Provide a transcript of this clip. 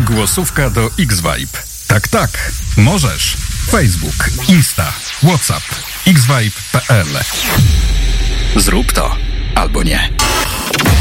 Głosówka do X-Vibe. Tak, możesz. Facebook, Insta, WhatsApp, xvibe.pl. Zrób to albo nie.